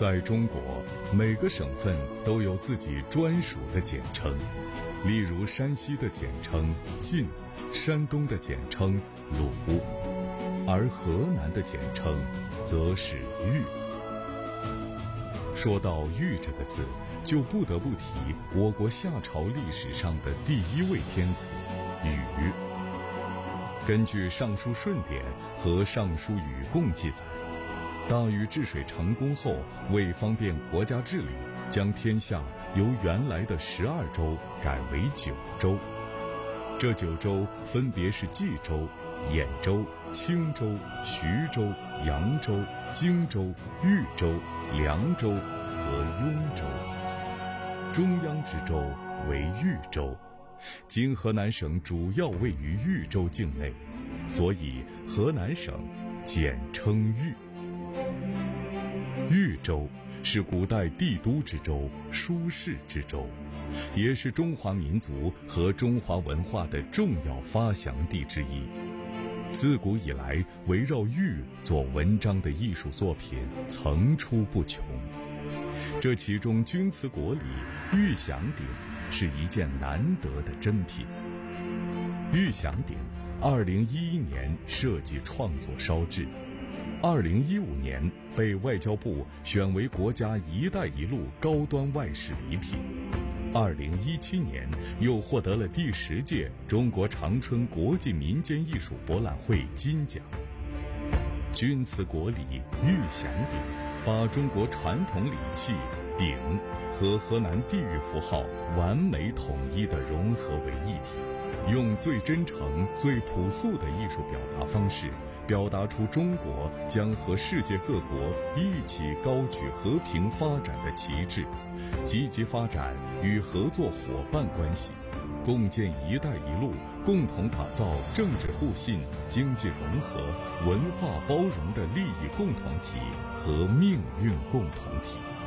在中国，每个省份都有自己专属的简称，例如山西的简称晋，山东的简称鲁，而河南的简称则是豫。说到豫这个字，就不得不提我国夏朝历史上的第一位天子禹。根据《尚书舜典》和《尚书禹贡》记载，大禹治水成功后，为方便国家治理，将天下由原来的12州改为9州。这9州分别是冀州、兖州、青州、徐州、扬州、荆州、豫州、凉州和雍州。中央之州为豫州，今河南省主要位于豫州境内，所以河南省简称豫。豫州是古代帝都之州、舒适之州，也是中华民族和中华文化的重要发祥地之一。自古以来，围绕豫做文章的艺术作品层出不穷。这其中钧瓷国礼玉响鼎是一件难得的珍品。玉响鼎2011年设计创作烧制，2015年被外交部选为国家“一带一路”高端外事礼品，2017年又获得了第10届中国长春国际民间艺术博览会金奖。钧瓷国礼玉响鼎把中国传统礼器鼎和河南地域符号完美统一地融合为一体，用最真诚、最朴素的艺术表达方式，表达出中国将和世界各国一起高举和平发展的旗帜，积极发展与合作伙伴关系，共建“一带一路”，共同打造政治互信、经济融合、文化包容的利益共同体和命运共同体。